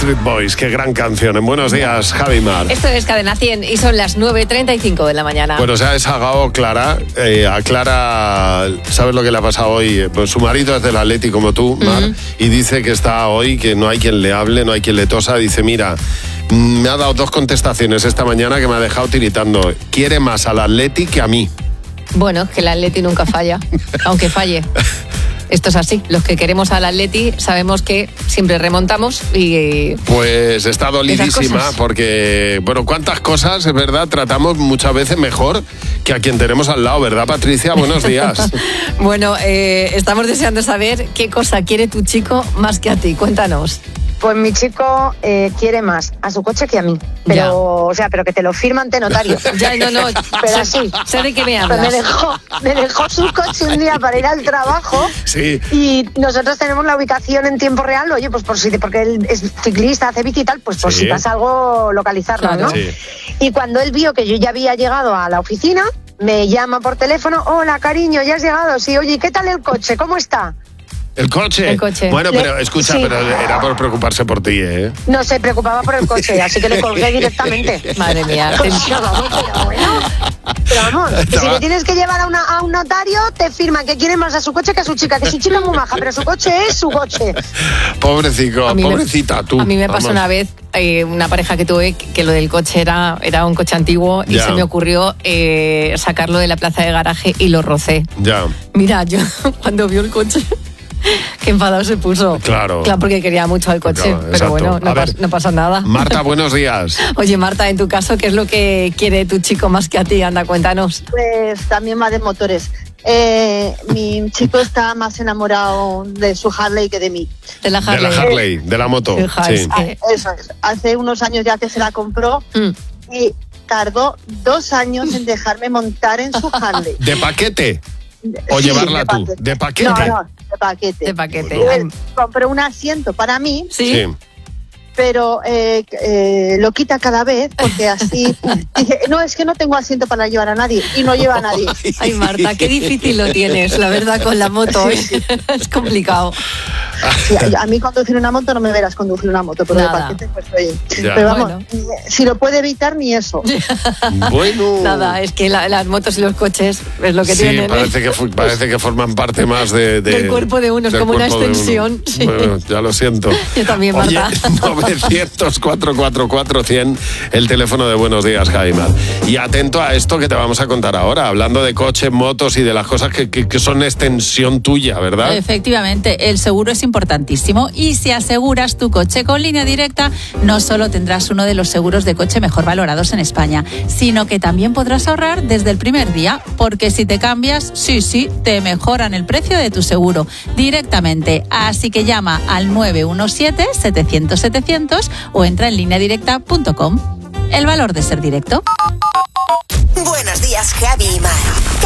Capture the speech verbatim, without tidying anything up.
Backstreet Boys, qué gran canción. En buenos días, Javi Mar. Esto es Cadena cien y son las nueve y treinta y cinco de la mañana. Bueno, se ha desahogado Clara. Eh, a Clara, ¿sabes lo que le ha pasado hoy? Pues su marido es del Atleti como tú, Mar, uh-huh. y dice que está hoy, que no hay quien le hable, no hay quien le tosa. Dice, mira, me ha dado dos contestaciones esta mañana que me ha dejado tiritando. Quiere más al Atleti que a mí. Bueno, es que el Atleti nunca falla, aunque falle. Esto es así, los que queremos al Atleti sabemos que siempre remontamos y... Pues está dolidísima porque, bueno, cuántas cosas, es verdad, tratamos muchas veces mejor que a quien tenemos al lado, ¿verdad, Patricia? Buenos días. Bueno, eh, estamos deseando saber qué cosa quiere tu chico más que a ti, cuéntanos. Pues mi chico eh, quiere más a su coche que a mí. Pero, ya. o sea, pero que te lo firma ante notario. Ya, no, no. Pero así. Sé de qué me hablas. Pues me dejó, me dejó su coche un día para ir al trabajo. Sí. Y nosotros tenemos la ubicación en tiempo real. Oye, pues por si, porque él es ciclista, hace bici y tal, pues por sí. si pasa algo, localizarlo, claro. ¿no? Sí. Y cuando él vio que yo ya había llegado a la oficina, me llama por teléfono. Hola, cariño, ¿ya has llegado? Sí, oye, ¿qué tal el coche? ¿Cómo está? ¿El coche? El coche. Bueno, pero Le, escucha, sí. pero era por preocuparse por ti, ¿eh? No se preocupaba por el coche, así que le colgué directamente. Madre mía. Pues, no, vamos, pero bueno. Pero vamos, que si le tienes que llevar a, una, a un notario, te firman que quiere más a su coche que a su chica, que su chica es muy maja, pero su coche es su coche. Pobrecito, pobrecita me, tú. A mí me pasó vamos. una vez, eh, una pareja que tuve, que lo del coche era, era un coche antiguo y ya. se me ocurrió eh, sacarlo de la plaza de garaje y lo rocé. Ya. Mira, yo cuando vio el coche... Qué enfadado se puso. Claro. Claro, porque quería mucho al coche. Claro, pero exacto. bueno, no, ver, pas, no pasa nada. Marta, buenos días. Oye, Marta, en tu caso, ¿qué es lo que quiere tu chico más que a ti? Anda, cuéntanos. Pues también va de motores. Eh, mi chico está más enamorado de su Harley que de mí. De la Harley. De la Harley, de la moto. El Harley. Sí. Ah, eso es. Hace unos años ya que se la compró Mm. y tardó dos años en dejarme montar en su Harley. ¿De paquete? ¿O Sí, llevarla de tú? paquete. ¿De paquete? No, no, de paquete. De paquete. Y él compró un asiento para mí, ¿Sí? Sí. pero eh, eh, lo quita cada vez porque así dice, no, es que no tengo asiento para llevar a nadie y no lleva a nadie. Ay, Marta, qué difícil lo tienes, la verdad, con la moto. ¿eh? Es complicado. Sí, a, a mí conducir una moto no me verás conducir una moto, pero Nada. de paquete pues oye. Ya. Pero vamos, Bueno. si lo puede evitar ni eso. Bueno. Nada, es que la, las motos y los coches es lo que Sí, tienen. ¿eh? parece que, fu- parece que forman parte más de, de- Del cuerpo de uno, es del como una cuerpo de uno. extensión, sí. Bueno, ya lo siento. Yo también, Oye, Marta. novecientos, cuatrocientos cuarenta y cuatro cien, el teléfono de Buenos Días, Jaime. Y atento a esto que te vamos a contar ahora, hablando de coches, motos y de las cosas que, que, que son extensión tuya, ¿verdad? Efectivamente, el seguro es importantísimo y si aseguras tu coche con Línea Directa, no solo tendrás uno de los seguros de coche mejor valorados en España, sino que también podrás ahorrar desde el primer día, porque si te cambias, sí, sí, te mejoran el precio de tu seguro directamente. Así que llama al nueve uno siete, setecientos, setecientos o entra en línea directa punto com. El valor de ser directo. Buenos días, Javi y Mar.